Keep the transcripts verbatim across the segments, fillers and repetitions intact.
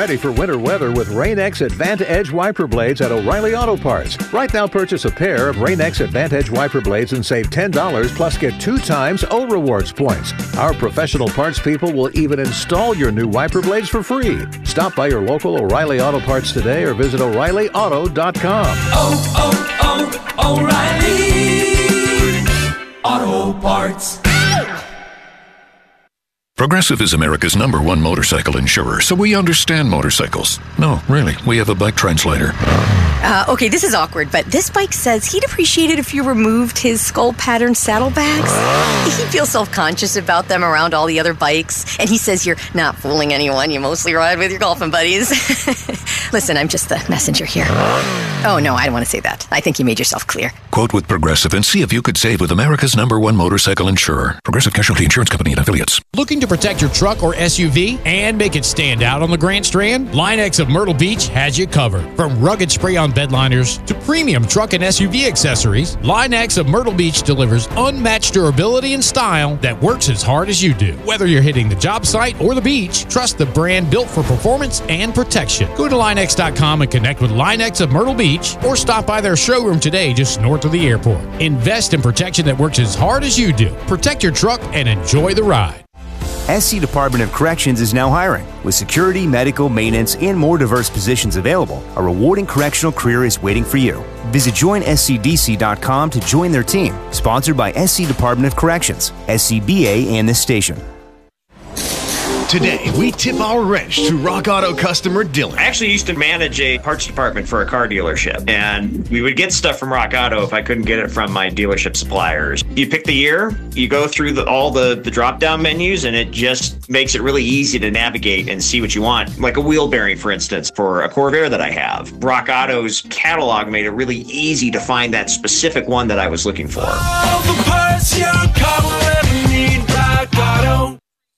ready for winter weather with Rain-X Advantage wiper blades at O'Reilly Auto Parts. Right now, purchase a pair of Rain-X Advantage wiper blades and save ten dollars plus get two times O Rewards points. Our professional parts people will even install your new wiper blades for free. Stop by your local O'Reilly Auto Parts today or visit O'Reilly Auto dot com. Oh, oh, oh, O'Reilly Auto Parts. Progressive is America's number one motorcycle insurer, so we understand motorcycles. No, really, we have a bike translator. Uh, okay, this is awkward, but this bike says he'd appreciate it if you removed his skull pattern saddlebags. He feels self-conscious about them around all the other bikes, and he says you're not fooling anyone. You mostly ride with your golfing buddies. Listen, I'm just the messenger here. Oh, no, I don't want to say that. I think you made yourself clear. Quote with Progressive and see if you could save with America's number one motorcycle insurer. Progressive Casualty Insurance Company and Affiliates. Looking to protect your truck or S U V and make it stand out on the Grand Strand? Line-X of Myrtle Beach has you covered. From rugged spray-on bed liners to premium truck and S U V accessories, Line-X of Myrtle Beach delivers unmatched durability and style that works as hard as you do. Whether you're hitting the job site or the beach, trust the brand built for performance and protection. Go to Line X dot com and connect with Line-X of Myrtle Beach or stop by their showroom today just north of the airport. Invest in protection that works as hard as you do. Protect your truck and enjoy the ride. S C Department of Corrections is now hiring. With security, medical, maintenance, and more diverse positions available, a rewarding correctional career is waiting for you. Visit join S C D C dot com to join their team. Sponsored by S C Department of Corrections, S C B A, and this station. Today, we tip our wrench to Rock Auto customer Dylan. I actually used to manage a parts department for a car dealership, and we would get stuff from Rock Auto if I couldn't get it from my dealership suppliers. You pick the year, you go through the, all the, the drop-down menus, and it just makes it really easy to navigate and see what you want. Like a wheel bearing, for instance, for a Corvair that I have. Rock Auto's catalog made it really easy to find that specific one that I was looking for. All the parts your car will ever need, Rock Auto.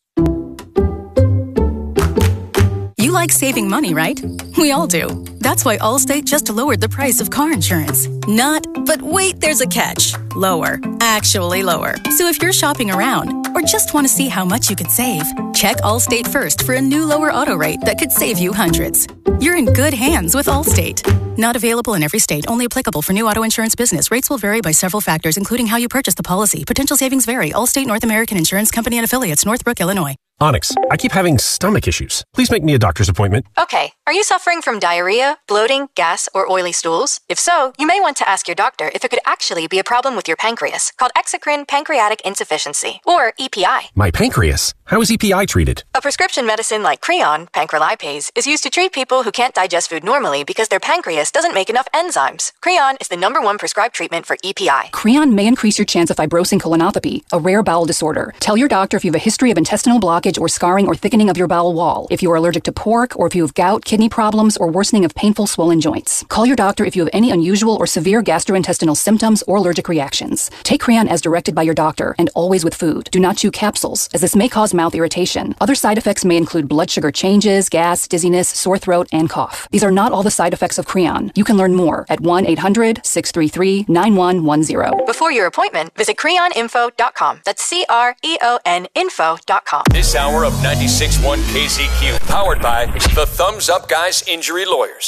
You like saving money, right? We all do. That's why Allstate just lowered the price of car insurance. Not, but wait, there's a catch. Lower. Actually lower. So if you're shopping around or just want to see how much you could save, check Allstate first for a new lower auto rate that could save you hundreds. You're in good hands with Allstate. Not available in every state. Only applicable for new auto insurance business. Rates will vary by several factors, including how you purchase the policy. Potential savings vary. Allstate North American Insurance Company and Affiliates, Northbrook, Illinois. Onyx, I keep having stomach issues. Please make me a doctor's appointment. Okay, are you suffering from diarrhea, bloating, gas, or oily stools? If so, you may want to ask your doctor if it could actually be a problem with your pancreas, called exocrine pancreatic insufficiency, or E P I. My pancreas? How is E P I treated? A prescription medicine like Creon, pancrelipase, is used to treat people who can't digest food normally because their pancreas doesn't make enough enzymes. Creon is the number one prescribed treatment for E P I. Creon may increase your chance of fibrosing colonopathy, a rare bowel disorder. Tell your doctor if you have a history of intestinal blockage or scarring or thickening of your bowel wall, if you are allergic to pork, or if you have gout, kidney problems, or worsening of painful swollen joints. Call your doctor if you have any unusual or severe gastrointestinal symptoms or allergic reactions. Take Creon as directed by your doctor and always with food. Do not chew capsules, as this may cause mouth irritation. Other side effects may include blood sugar changes, gas, dizziness, sore throat, and cough. These are not all the side effects of Creon. You can learn more at one eight hundred, six three three, nine one one zero. Before your appointment, visit creon info dot com. That's C R E O N info dot com. This hour of ninety-six point one K Z Q, powered by the Thumbs Up Guys Injury Lawyers.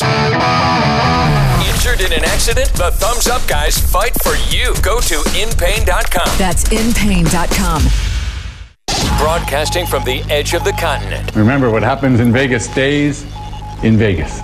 Injured in an accident? The Thumbs Up Guys fight for you. Go to in pain dot com. That's in pain dot com. Broadcasting from the edge of the continent. Remember, what happens in Vegas stays in Vegas.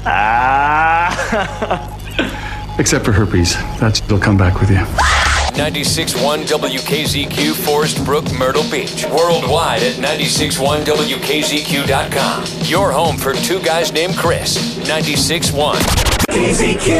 Ah. Except for herpes. That'll come back with you. ninety-six point one W K Z Q, Forest Brook, Myrtle Beach. Worldwide at ninety-six point one W K Z Q dot com. Your home for two guys named Chris. ninety-six point one K Z Q.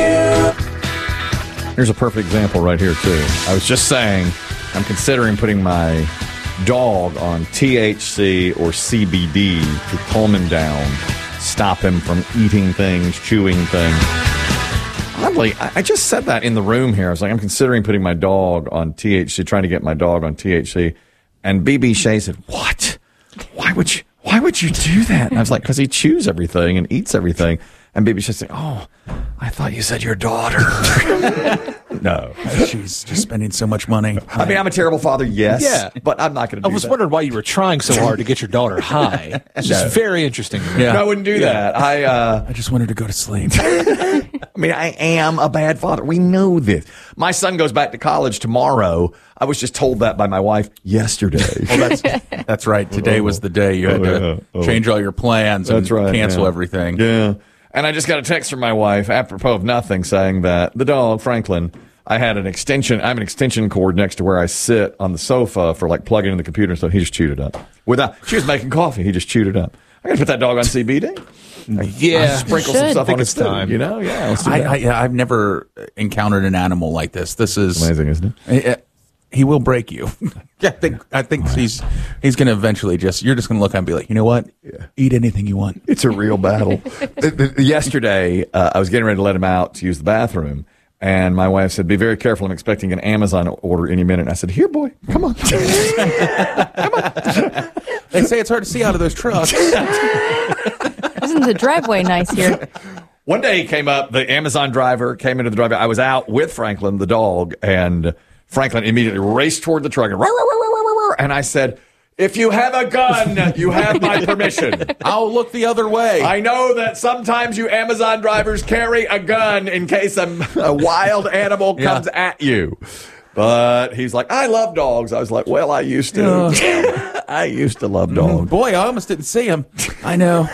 Here's a perfect example right here, too. I was just saying, I'm considering putting my dog on T H C or C B D to calm him down, stop him from eating things, chewing things. Oddly, I just said that in the room here. I was like, I'm considering putting my dog on T H C, trying to get my dog on T H C. And B B Shea said, what? Why would you, why would you do that? And I was like, because he chews everything and eats everything. And B B Shea said, oh, I thought you said your daughter. No. She's just spending so much money. I mean, I'm a terrible father, yes. Yeah. But I'm not going to I do was that. wondering why you were trying so hard to get your daughter high. It's just No. very interesting to me. No, I wouldn't do Yeah. that. I uh, I just wanted to go to sleep. I mean, I am a bad father. We know this. My son goes back to college tomorrow. I was just told that by my wife yesterday. Well, that's that's right. Today was the day you had Oh, to yeah. Oh. change all your plans and That's right, cancel yeah. everything. Yeah. And I just got a text from my wife, apropos of nothing, saying that the dog, Franklin, I had an extension. I have an extension cord next to where I sit on the sofa for like plugging in the computer and stuff. He just chewed it up. Without, she was making coffee. He just chewed it up. I got to put that dog on C B D. Yeah. Sprinkle You some should. stuff I think on his it's time. food, you know? Yeah. Let's do I, that. I, yeah, I've never encountered an animal like this. This is amazing, isn't it? Uh, He will break you. I think. I think he's he's going to eventually just. You're just going to look at him and be like, you know what? Eat anything you want. It's a real battle. The- the- Yesterday, uh, I was getting ready to let him out to use the bathroom, and my wife said, "Be very careful. I'm expecting an Amazon order any minute." And I said, "Here, boy, come on." They say it's hard to see out of those trucks. Isn't the driveway nice here? One day he came up, the Amazon driver came into the driveway. I was out with Franklin, the dog, and Franklin immediately raced toward the truck and, "Row, row, row, row, row, row." And I said, "If you have a gun, you have my permission. I'll look the other way. I know that sometimes you Amazon drivers carry a gun in case a, a wild animal Yeah. comes at you." But he's like, "I love dogs." I was like, "Well, I used to. I used to love dogs." Boy, I almost didn't see him. I know.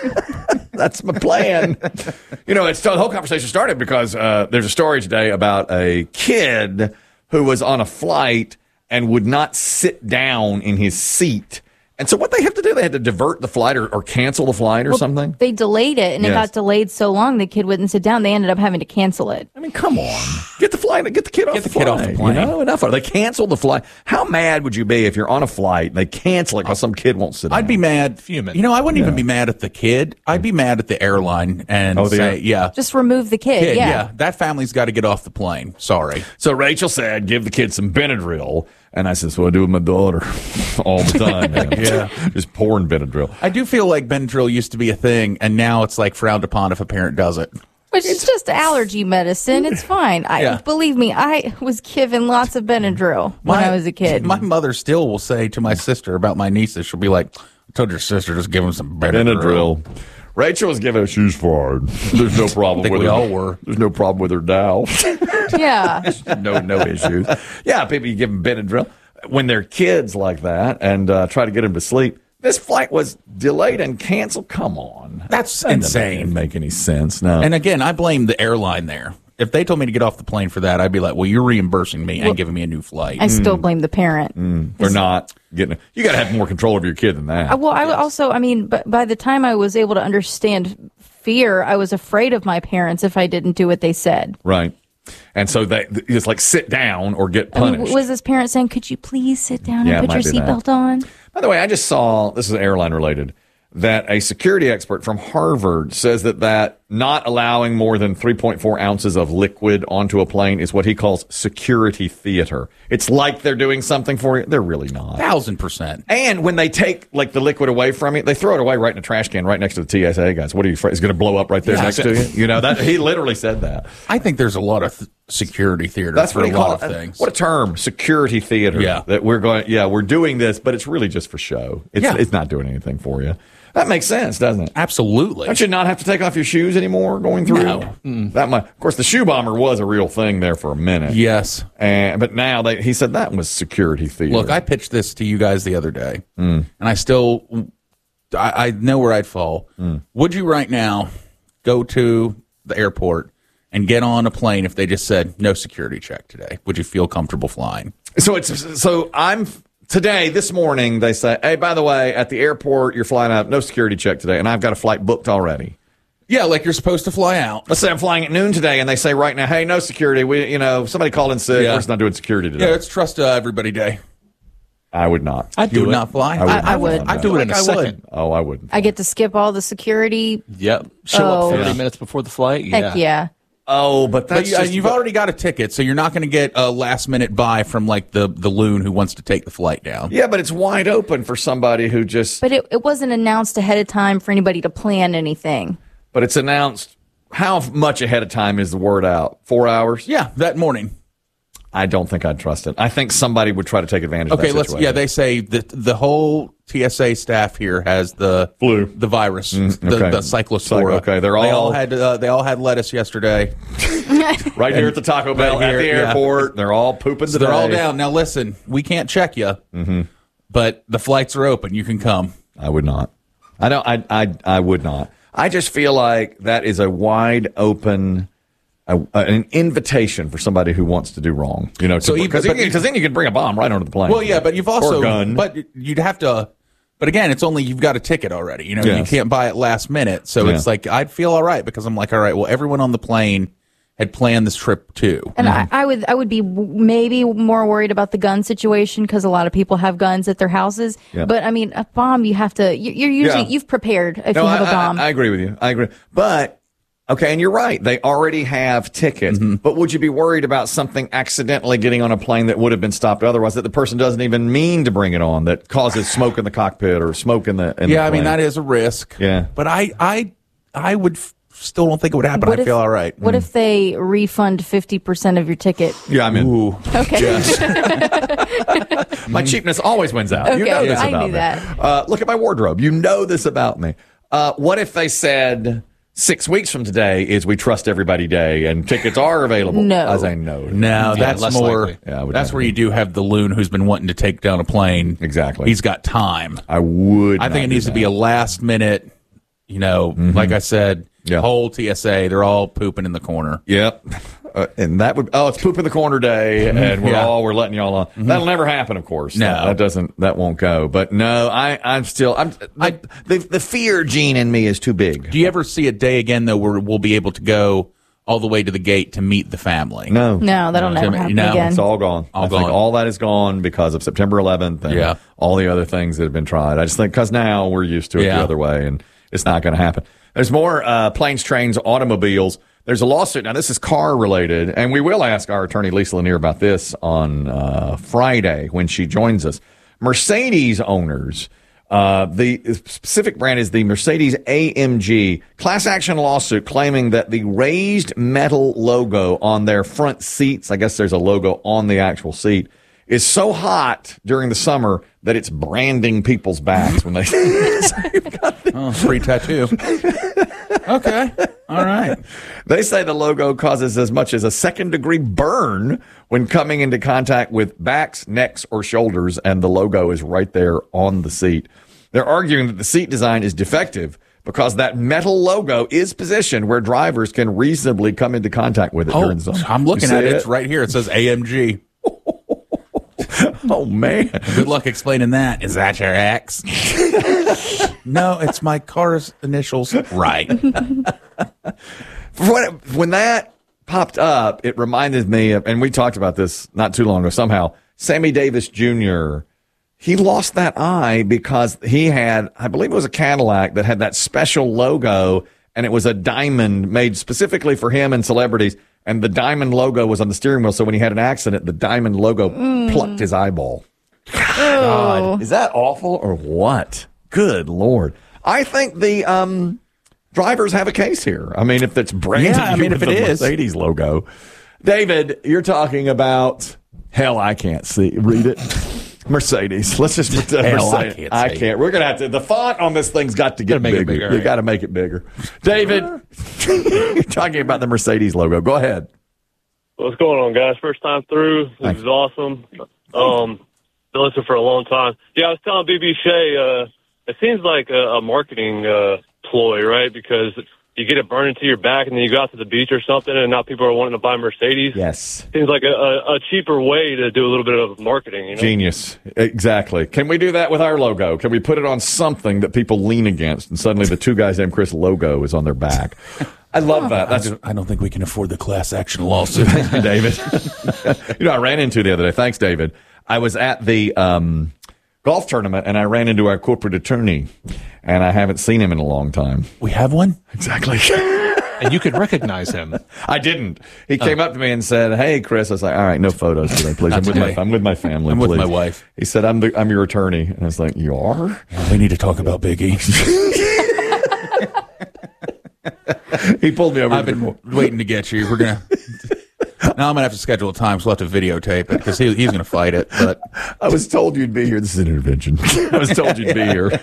That's my plan. You know, it's the whole conversation started because uh, there's a story today about a kid who was on a flight and would not sit down in his seat. And so what they have to do, they had to divert the flight or, or cancel the flight or Well, something. They delayed it, and it Yes. got delayed so long the kid wouldn't sit down. They ended up having to cancel it. I mean, come on. Get the flight, get the kid off Get the, the kid flight. off the plane. You know, enough. They canceled the flight. How mad would you be if you're on a flight, they cancel it because some kid won't sit down? I'd be mad. Fuming. You know, I wouldn't Yeah. even be mad at the kid. I'd be mad at the airline and Oh, the say, air- yeah, Just remove the kid. kid, yeah. yeah, that family's got to get off the plane. Sorry. So Rachel said, give the kid some Benadryl. And I said, so I do with my daughter all the time. Man. Yeah. Just pouring Benadryl. I do feel like Benadryl used to be a thing, and now it's like frowned upon if a parent does it. Which is just allergy medicine. It's fine. I Yeah. believe me, I was given lots of Benadryl when I was a kid. My mother still will say to my sister about my nieces, she'll be like, I told your sister, just give him some Benadryl. Benadryl. Rachel was giving, she's fine. There's no problem I think with we her. all were. There's no problem with her now. Yeah. no, no issues. Yeah, people, you give them Benadryl when they're kids like that and uh, try to get them to sleep. This flight was delayed and canceled. Come on. That's That doesn't insane. make any sense. No. And again, I blame the airline there. If they told me to get off the plane for that, I'd be like, well, you're reimbursing me and giving me a new flight. I still blame the parent. They're not getting. You got to have more control of your kid than that. Uh, Well, I also, I mean, but by the time I was able to understand fear, I was afraid of my parents if I didn't do what they said. Right. And so they it's like sit down or get I mean, punished. was this parent saying, could you please sit down Yeah, it and put might your be that. seatbelt on? By the way, I just saw, this is airline related, that a security expert from Harvard says that, that not allowing more than three point four ounces of liquid onto a plane is what he calls security theater. It's like they're doing something for you. They're really not. Thousand percent. And when they take like the liquid away from you, they throw it away right in a trash can right next to the T S A guys. What are you afraid? It's going to blow up right there Yeah. next to you? You know, that he literally said that. I think there's a lot of th- security theater That's for what a he lot called of it. things. What a term, security theater. Yeah. That we're going, yeah, we're doing this, but it's really just for show. It's, Yeah. it's not doing anything for you. That makes sense, doesn't it? Absolutely. Don't you not have to take off your shoes anymore going through? No. That might, of course, the shoe bomber was a real thing there for a minute. Yes. And, but now they, he said that was security theater. Look, I pitched this to you guys the other day, Mm. and I still, I, I know where I'd fall. Mm. Would you right now go to the airport and get on a plane if they just said no security check today? Would you feel comfortable flying? So it's so I'm today this morning. They say, hey, by the way, at the airport you're flying out, no security check today, and I've got a flight booked already. Yeah, like you're supposed to fly out. Let's say I'm flying at noon today, and they say right now, hey, no security. We, you know, somebody called in sick. Yeah. We're just not doing security today. Yeah, it's trust uh, everybody day. I would not. I'd do You would it. not fly? I would. I- I not would. fly, I'd no. do it in a I would. second. Oh, I wouldn't. I get to skip all the security. Yep. Show Oh. up thirty minutes before the flight. Yeah. Heck yeah. Oh, but But you, uh, you've already got a ticket, so you're not going to get a last minute buy from like the, the loon who wants to take the flight down. Yeah, but it's wide open for somebody who just. But it, it wasn't announced ahead of time for anybody to plan anything. But it's announced. How much ahead of time is the word out? Four hours? Yeah, that morning. I don't think I'd trust it. I think somebody would try to take advantage Okay, of that let's. situation. Yeah, they say that the whole T S A staff here has the flu, the virus, Mm, the, okay. the cyclospora. Okay, they're they all- all had uh, they all had lettuce yesterday. Right here at the Taco Bell Right at the here, yeah. airport. They're all pooping So today. they're all down. Now listen, we can't check you, Mm-hmm. but the flights are open. You can come. I would not. I don't. I. I. I would not. I just feel like that is a wide open, a, an invitation for somebody who wants to do wrong. You know, So even- because but- then you can bring a bomb right onto the plane. Well, yeah, but you've also, or a gun. but you'd have to. But again, it's only you've got a ticket already. You know, Yes. you can't buy it last minute. So Yeah. it's like I'd feel all right because I'm like, all right, well, everyone on the plane had planned this trip too. And I, I would I would be w- maybe more worried about the gun situation because a lot of people have guns at their houses. Yeah. But I mean, a bomb you have to you- you're usually Yeah. you've prepared if No, you have I, a bomb. I, I agree with you. I agree. But okay, and you're right. They already have tickets. Mm-hmm. But would you be worried about something accidentally getting on a plane that would have been stopped otherwise? That the person doesn't even mean to bring it on, that causes smoke in the cockpit or smoke in the. In yeah, the I mean plane. that is a risk. Yeah. But I, I, I would f- still don't think it would happen. What I if- feel all right. What if they refund fifty percent of your ticket? Yeah, I'm in. Ooh. Okay. My cheapness always wins out. you Okay, know this I about knew me. that. Uh, look at my wardrobe. You know this about me. Uh, what if they said six weeks from today is We Trust Everybody Day and tickets are available? No. I say no. No, that's less more. likely. Yeah, I would that's never. where you do have the loon who's been wanting to take down a plane. Exactly. He's got time. I would. I not think it do needs to that. be a last minute. You know, like I said, Yeah. whole T S A. They're all pooping in the corner. Yep. Uh, and that would oh, it's poop in the corner day, and we're Yeah. all we're letting y'all on. That'll never happen, of course. No. that, that doesn't that won't go. But no, I I'm still I'm I, the the fear gene in me is too big. Do you ever see a day again though where we'll be able to go all the way to the gate to meet the family? No, No, that'll No. never No. happen No. again. It's all gone. All I think gone. all that is gone because of September eleventh and Yeah. all the other things that have been tried. I just think because now we're used to it Yeah. the other way, and it's not going to happen. There's more uh, planes, trains, automobiles. There's a lawsuit. Now, this is car related, and we will ask our attorney, Lisa Lanier, about this on uh, Friday when she joins us. Mercedes owners, uh, the specific brand is the Mercedes A M G, class action lawsuit claiming that the raised metal logo on their front seats, I guess there's a logo on the actual seat, is so hot during the summer that it's branding people's backs when they Oh, free tattoo. Okay. All right. They say the logo causes as much as a second degree burn when coming into contact with backs, necks, or shoulders, and the logo is right there on the seat. They're arguing that the seat design is defective because that metal logo is positioned where drivers can reasonably come into contact with it Oh, during the summer. I'm looking You at see it. It's right here. It says A M G. Oh, man. Good luck explaining that. Is that your ex? No, it's my car's initials. Right. When, when that popped up, it reminded me of, and we talked about this not too long ago somehow, Sammy Davis Junior He lost that eye because he had, I believe it was a Cadillac that had that special logo, and it was a diamond made specifically for him and celebrities. And the diamond logo was on the steering wheel. So when he had an accident, the diamond logo Mm. plucked his eyeball. Oh. Is that awful or what? Good Lord. I think the um, drivers have a case here. I mean, if it's branded Yeah, I mean, with if the it is. Mercedes logo. David, you're talking about, hell, I can't see. Read it. Mercedes. Let's just pretend Hell, I Mercedes. can't I see. can't. We're going to have to, the font on this thing's got to get Gotta make bigger. it bigger, You right. got to make it bigger. David, you're talking about the Mercedes logo. Go ahead. What's going on, guys? First time through. This Thanks. is awesome. Um, been listening for a long time. Yeah, I was telling B B Shea, uh, it seems like a, a marketing uh, ploy, right? Because you get it burned into your back, and then you go out to the beach or something, and now people are wanting to buy Mercedes. Yes. Seems like a, a, a cheaper way to do a little bit of marketing, you know? Genius. Exactly. Can we do that with our logo? Can we put it on something that people lean against, and suddenly the two guys named Chris logo is on their back? I love that. I That's don't, I don't think we can afford the class action lawsuit. Thank you, David. You know, I ran into the other day. Thanks, David. I was at the um, golf tournament, and I ran into our corporate attorney, and I haven't seen him in a long time. We have one? Exactly. And you could recognize him. I didn't. He came up to me and said, "Hey, Chris." I was like, "All right, no photos today, please. I'm with my, I'm with my family. I'm with please." my wife. He said, "I'm the, I'm your attorney," and I was like, "You are?" We need to talk about Biggie. He pulled me over. I've been waiting to get you. We're gonna. Now I'm gonna have to schedule a time, so we'll have to videotape it because he, he's gonna fight it. But I was told you'd be here. This is an intervention. I was told you'd be here.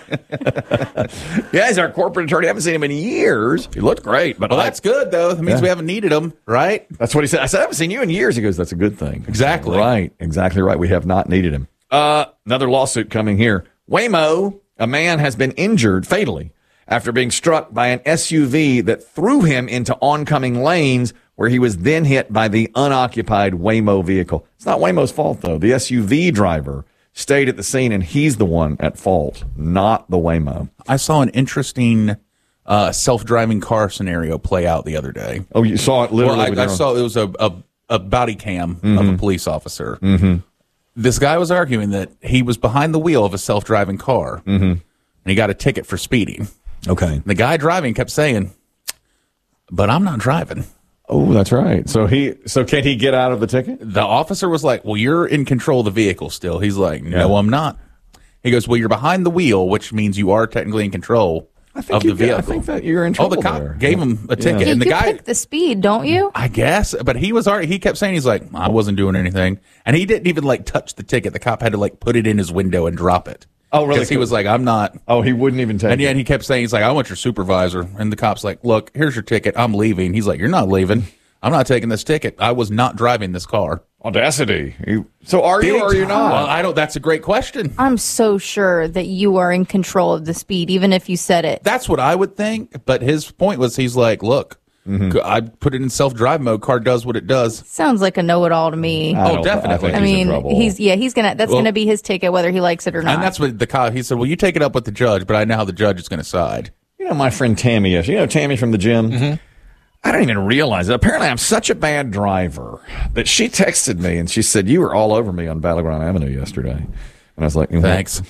Yeah, he's our corporate attorney. I haven't seen him in years. He looked great, but well, I, that's good though. That means Yeah. we haven't needed him, right? That's what he said. I said I haven't seen you in years. He goes, "That's a good thing." Exactly. Right. Exactly right. We have not needed him. Uh, another lawsuit coming here. Waymo, a man has been injured fatally after being struck by an S U V that threw him into oncoming lanes, where he was then hit by the unoccupied Waymo vehicle. It's not Waymo's fault, though. The S U V driver stayed at the scene, and he's the one at fault, not the Waymo. I saw an interesting uh, self-driving car scenario play out the other day. Oh, you saw it literally? Well, I, with I your own- saw it was a, a, a body cam of a Mhm. police officer. Mm-hmm. This guy was arguing that he was behind the wheel of a self-driving car, Mm-hmm. and he got a ticket for speeding. Okay. The guy driving kept saying, "But I'm not driving." Oh, that's right. So he, so can't he get out of the ticket? The officer was like, "Well, you're in control of the vehicle still." He's like, "No, Yeah. I'm not." He goes, "Well, you're behind the wheel, which means you are technically in control I think of you the get- vehicle." I think that you're in Oh, the trouble cop there. gave him a ticket, Yeah, and the you guy, pick the speed, don't you? I guess, but he was already, he kept saying, he's like, "I wasn't doing anything," and he didn't even like touch the ticket. The cop had to like put it in his window and drop it. Oh, really? Because he was like, "I'm not." Oh, he wouldn't even take And it. yet he kept saying, he's like, "I want your supervisor," and the cop's like, "Look, here's your ticket. I'm leaving." He's like, "You're not leaving. I'm not taking this ticket. I was not driving this car." Audacity. You- So are you Big or are you time. not? Well, I don't. That's a great question. I'm so sure that you are in control of the speed, even if you said it. That's what I would think. But his point was, he's like, "Look, Mm-hmm. I put it in self-drive mode. Car does what it does." Sounds like a know-it-all to me. I Oh, don't- definitely. I, I think he's in mean, trouble. he's yeah, he's gonna that's Well- gonna be his ticket whether he likes it or not. And that's what the cop, he said, "Well, you take it up with the judge, but I know how the judge is going to side." You know, my friend Tammy is. You know Tammy from the gym? Mm-hmm. I don't even realize it. Apparently, I'm such a bad driver that she texted me and she said, "You were all over me on Battleground Avenue yesterday." And I was like, Thanks.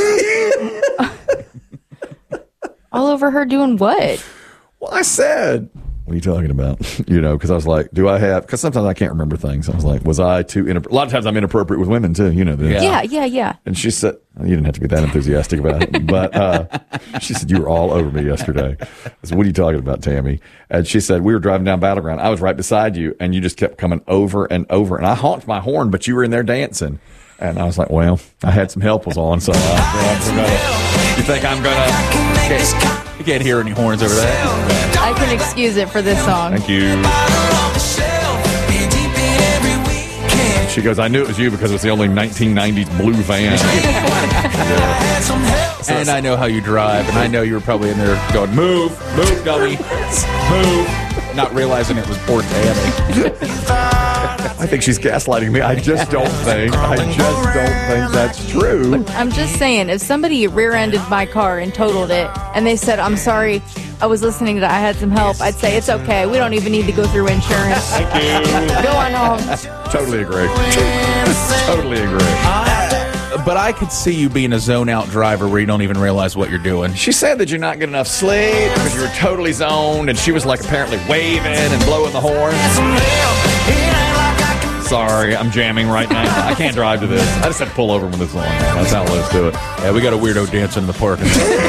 all over her doing what? Well, I said, "What are you talking about?" You know, because I was like, do I have, because sometimes I can't remember things. I was like, was I too, inappro- a lot of times I'm inappropriate with women too, you know this. Yeah, yeah, yeah. And she said, you didn't have to be that enthusiastic about it, but uh, she said, "You were all over me yesterday." I said, "What are you talking about, Tammy?" And she said, "We were driving down Battleground. I was right beside you, and you just kept coming over and over. And I honked my horn, but you were in there dancing." And I was like, "Well, I had some help was on, so uh, I'm gonna, you think I'm going to? You can't hear any horns over there. I can excuse it for this song. Thank you." She goes, "I knew it was you because it was the only nineteen nineties blue van." And I know how you drive, and I know you were probably in there going, "Move, move, dummy, move," not realizing it was poor Tammy. I think she's gaslighting me. I just don't think. I just don't think that's true. I'm just saying, if somebody rear-ended my car and totaled it, and they said, "I'm sorry, I was listening to, I had some help," I'd say, "It's okay. We don't even need to go through insurance. Thank you. Go on home." Totally agree. Totally agree. But I could see you being a zone-out driver where you don't even realize what you're doing. She said that you're not getting enough sleep because you were totally zoned, and she was like apparently waving and blowing the horn. Sorry, I'm jamming right now. I can't drive to this. I just had to pull over when this is on. That's how let's do it. Yeah, we got a weirdo dancing in the park.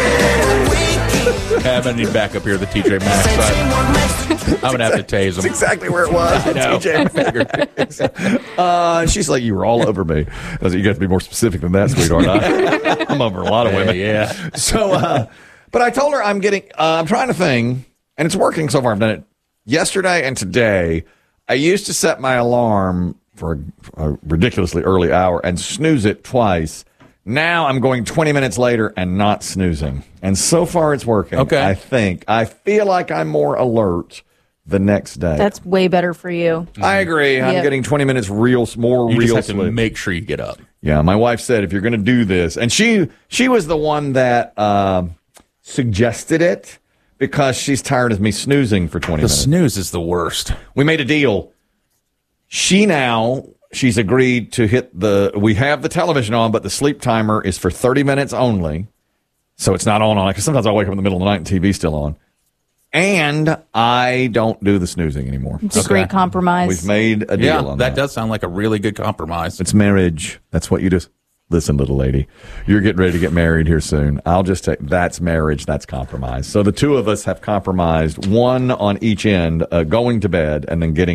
I'm gonna need back up here at the T J Maxx. I- I'm gonna have to tase him. That's exactly where it was. I know. T J Maxx. uh, and she's like, "You were all over me." I was like, "You got to be more specific than that, sweetheart." I, I'm over a lot of women. Yeah. So, uh, but I told her I'm getting. Uh, I'm trying to thing, and it's working so far. I've done it yesterday and today. I used to set my alarm for a, a ridiculously early hour and snooze it twice. Now I'm going twenty minutes later and not snoozing. And so far it's working. Okay. I think. I feel like I'm more alert the next day. That's way better for you. I agree. I'm Yep. getting twenty minutes real, more You real just have to sleep. make sure you get up. Yeah, my wife said if you're going to do this, and she she was the one that um, suggested it because she's tired of me snoozing for twenty The minutes. snooze is the worst. We made a deal. She now, she's agreed to hit the, we have the television on, but the sleep timer is for thirty minutes only. So it's not on on, because sometimes I wake up in the middle of the night and T V's still on. And I don't do the snoozing anymore. It's a great compromise. We've made a deal Yeah, on that that. does sound like a really good compromise. It's marriage. That's what you do. Listen, little lady, you're getting ready to get married here soon. I'll just take, that's marriage. That's compromise. So the two of us have compromised, one on each end, uh, going to bed and then getting up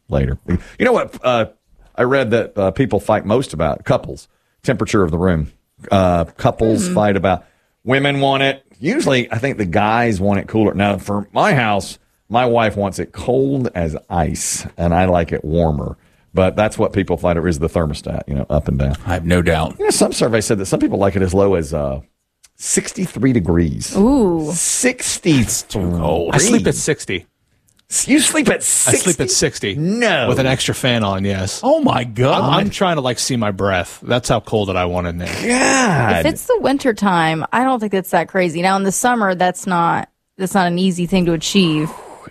later. You know what? Uh, I read that uh, people fight most about couples temperature of the room. Uh, couples mm-hmm. fight about women want it. Usually, I think the guys want it cooler. Now, for my house, my wife wants it cold as ice, and I like it warmer. But that's what people fight over is the thermostat, you know, up and down. I have no doubt. You know, some surveys said that some people like it as low as uh, sixty-three degrees. Ooh. sixty. It's too cold. I sleep at sixty. You sleep at sixty? I sleep at sixty. No. With an extra fan on, yes. Oh, my God. I'm, I'm trying to, like, see my breath. That's how cold that I want in there. God. If it's the winter time, I don't think that's that crazy. Now, in the summer, that's not that's not an easy thing to achieve.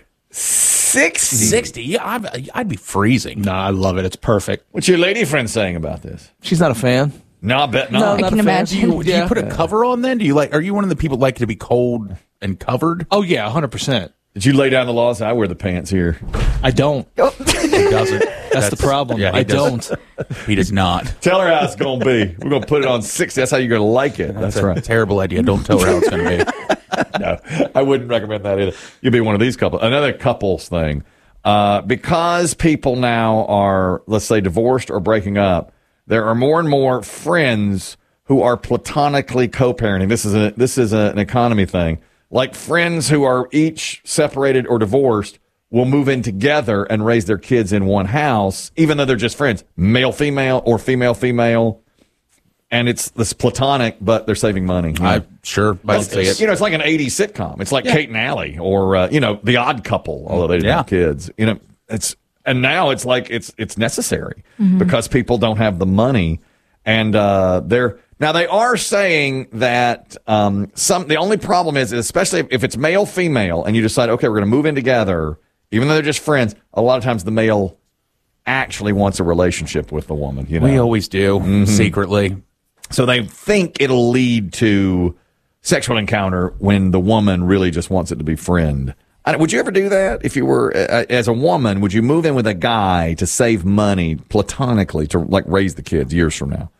sixty? sixty? Yeah, I'd, I'd be freezing. No, I love it. It's perfect. What's your lady friend saying about this? She's not a fan. No, I bet not. No, I not can a fan. imagine. Do you, do you put a cover on then? Do you like? Are you one of the people that like to be cold and covered? Oh, yeah, one hundred percent. Did you lay down the law? I wear the pants here. I don't. He doesn't. That's, That's the problem. Yeah, he I doesn't. don't. He does not. Tell her how it's going to be. We're going to put it on sixty. That's how you're going to like it. That's, That's a right. terrible idea. Don't tell her how it's going to be. No, I wouldn't recommend that either. You'll be one of these couples. Another couples thing. Uh, because people now are, let's say, divorced or breaking up, there are more and more friends who are platonically co-parenting. This is a, this is a, an economy thing. Like friends who are each separated or divorced will move in together and raise their kids in one house, even though they're just friends, male, female, or female, female. And it's this platonic, but they're saving money. I sure, I see it. You know, it's like an eighties sitcom. It's like Yeah. Kate and Allie, or uh, you know, The Odd Couple. Although they didn't Yeah. have kids, you know, it's and now it's like it's it's necessary because people don't have the money, and uh, they're now they are saying that um, some. The only problem is, especially if it's male female, and you decide, okay, we're going to move in together, even though they're just friends. A lot of times, the male actually wants a relationship with the woman. You know, We always do, secretly. so they think it'll lead to sexual encounter when the woman really just wants it to be friend. I, would you ever do that if you were, uh, as a woman, would you move in with a guy to save money platonically to like raise the kids years from now?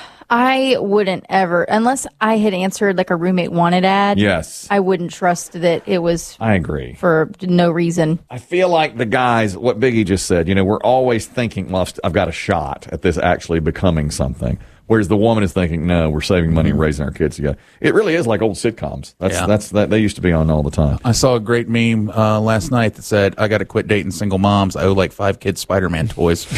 I wouldn't ever, unless I had answered like a roommate wanted ad. Yes. I wouldn't trust that it was I agree. for no reason. I feel like the guys, what Biggie just said, you know, we're always thinking, well, I've st- I've got a shot at this actually becoming something. Whereas the woman is thinking, no, we're saving money and raising our kids together. It really is like old sitcoms. That's Yeah. that's that they used to be on all the time. I saw a great meme uh, last night that said, I got to quit dating single moms. I owe like five kids Spider-Man toys.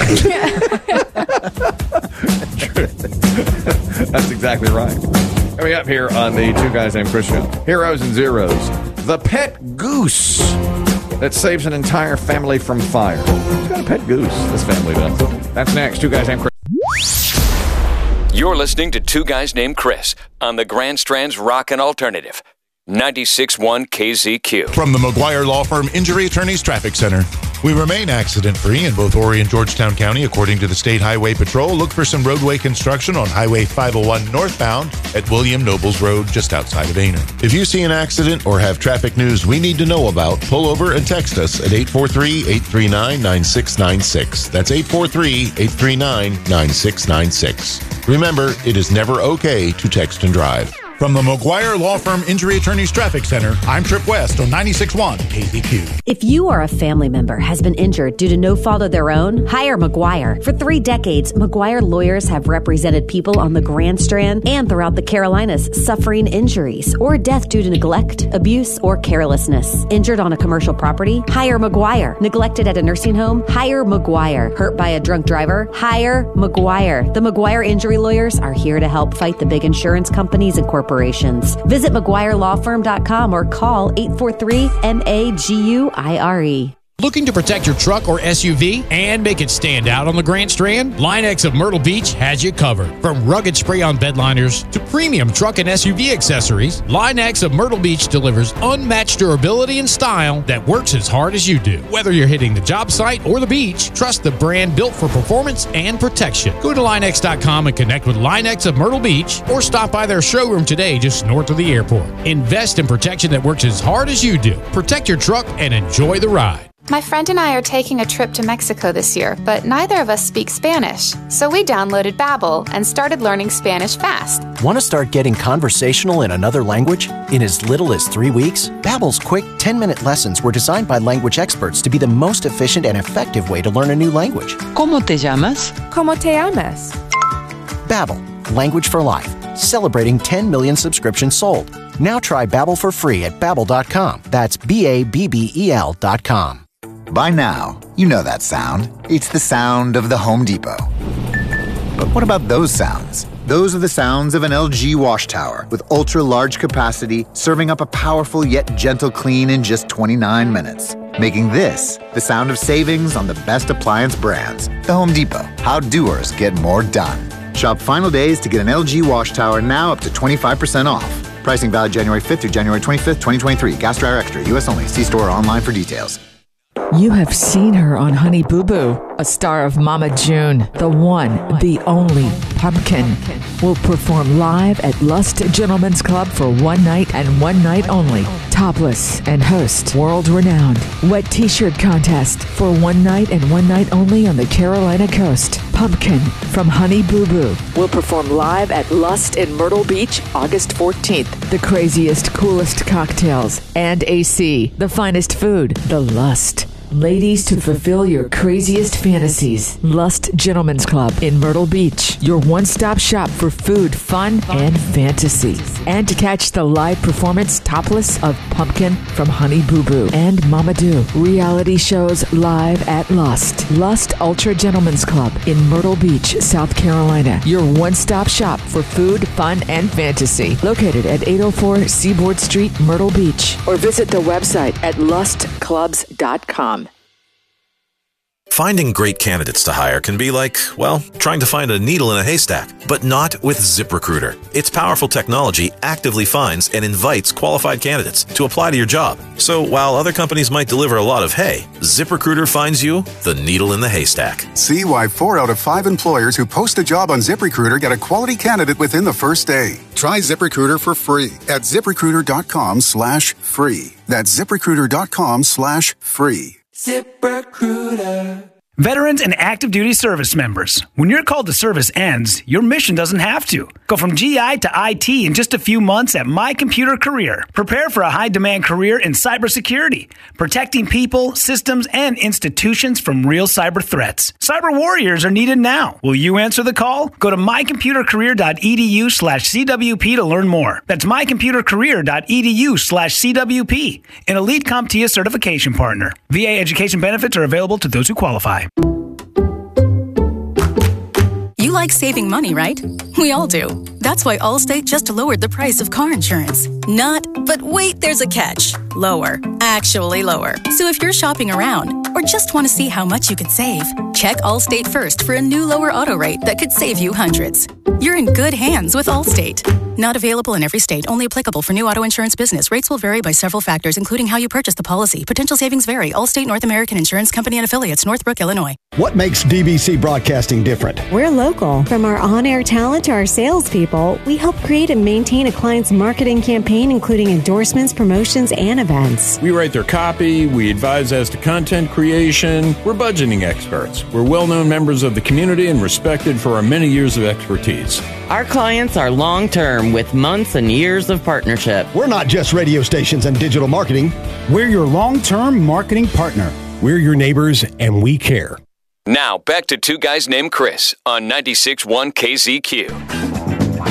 That's exactly right. Coming up here on the Two Guys Named Chris show, Heroes and Zeros, the pet goose that saves an entire family from fire. Who's got a pet goose? This family does. That's next. Two Guys Named Chris. You're listening to Two Guys Named Chris on the Grand Strand's Rockin' Alternative, ninety-six point one K Z Q. From the McGuire Law Firm Injury Attorneys Traffic Center. We remain accident-free in both Horry and Georgetown County, according to the State Highway Patrol. Look for some roadway construction on Highway five oh one northbound at William Nobles Road, just outside of Aner. If you see an accident or have traffic news we need to know about, pull over and text us at eight four three, eight three nine, nine six nine six. That's eight four three, eight three nine, nine six nine six. Remember, it is never okay to text and drive. From the McGuire Law Firm Injury Attorneys Traffic Center, I'm Trip West on ninety-six point one K Z Q. If you or a family member has been injured due to no fault of their own, hire McGuire. For three decades, McGuire lawyers have represented people on the Grand Strand and throughout the Carolinas suffering injuries or death due to neglect, abuse, or carelessness. Injured on a commercial property? Hire McGuire. Neglected at a nursing home? Hire McGuire. Hurt by a drunk driver? Hire McGuire. The McGuire injury lawyers are here to help fight the big insurance companies and corporations. Visit McGuire Law Firm dot com or call eight four three, M A G U I R E. Looking to protect your truck or S U V and make it stand out on the Grand Strand? Linex of Myrtle Beach has you covered. From rugged spray-on bed liners to premium truck and S U V accessories, Linex of Myrtle Beach delivers unmatched durability and style that works as hard as you do. Whether you're hitting the job site or the beach, trust the brand built for performance and protection. Go to Linex dot com and connect with Linex of Myrtle Beach or stop by their showroom today just north of the airport. Invest in protection that works as hard as you do. Protect your truck and enjoy the ride. My friend and I are taking a trip to Mexico this year, but neither of us speak Spanish. So we downloaded Babbel and started learning Spanish fast. Want to start getting conversational in another language? In as little as three weeks, Babbel's quick ten-minute lessons were designed by language experts to be the most efficient and effective way to learn a new language. ¿Cómo te llamas? ¿Cómo te llamas? Babbel, language for life. Celebrating ten million subscriptions sold. Now try Babbel for free at babbel dot com. That's B A B B E L dot com. By now, you know that sound. It's the sound of the Home Depot. But what about those sounds? Those are the sounds of an L G wash tower with ultra-large capacity, serving up a powerful yet gentle clean in just twenty-nine minutes. Making this the sound of savings on the best appliance brands. The Home Depot. How doers get more done. Shop final days to get an L G wash tower now up to twenty-five percent off. Pricing valid January fifth through January twenty-fifth, twenty twenty-three. Gas Dryer Extra. U S only. See store or online for details. You have seen her on Honey Boo Boo, a star of Mama June. The one, the only Pumpkin will perform live at Lust Gentlemen's Club for one night and one night only. Topless and host world-renowned wet t-shirt contest for one night and one night only on the Carolina coast. Pumpkin from Honey Boo Boo will perform live at Lust in Myrtle Beach August fourteenth. The craziest, coolest cocktails and A C, the finest food, the Lust. Ladies, to fulfill your craziest fantasies, Lust Gentlemen's Club in Myrtle Beach, your one-stop shop for food, fun, and fantasy. And to catch the live performance topless of Pumpkin from Honey Boo Boo and Mama Do. Reality shows live at Lust. Lust Ultra Gentlemen's Club in Myrtle Beach, South Carolina. Your one-stop shop for food, fun, and fantasy. Located at eight oh four Seaboard Street, Myrtle Beach. Or visit the website at lust clubs dot com. Finding great candidates to hire can be like, well, trying to find a needle in a haystack, but not with ZipRecruiter. Its powerful technology actively finds and invites qualified candidates to apply to your job. So while other companies might deliver a lot of hay, ZipRecruiter finds you the needle in the haystack. See why four out of five employers who post a job on ZipRecruiter get a quality candidate within the first day. Try ZipRecruiter for free at ZipRecruiter.com slash free. That's ZipRecruiter.com slash free. ZipRecruiter. Veterans and active duty service members, when your call to service ends, your mission doesn't have to. Go from G I to I T in just a few months at My Computer Career. Prepare for a high-demand career in cybersecurity, protecting people, systems, and institutions from real cyber threats. Cyber warriors are needed now. Will you answer the call? Go to mycomputercareer.edu slash CWP to learn more. That's mycomputercareer.edu slash CWP, an Elite CompTIA certification partner. V A education benefits are available to those who qualify. You like saving money, right? We all do. That's why Allstate just lowered the price of car insurance. Not, but wait, there's a catch. Lower. Actually lower. So if you're shopping around or just want to see how much you could save, check Allstate first for a new lower auto rate that could save you hundreds. You're in good hands with Allstate. Not available in every state. Only applicable for new auto insurance business. Rates will vary by several factors, including how you purchase the policy. Potential savings vary. Allstate North American Insurance Company and Affiliates, Northbrook, Illinois. What makes D B C Broadcasting different? We're local. From our on-air talent to our salespeople, we help create and maintain a client's marketing campaign, including endorsements, promotions, and events. We write their copy. We advise as to content creation. We're budgeting experts. We're well-known members of the community and respected for our many years of expertise. Our clients are long-term with months and years of partnership. We're not just radio stations and digital marketing. We're your long-term marketing partner. We're your neighbors, and we care. Now, back to Two Guys Named Chris on ninety-six point one K Z Q.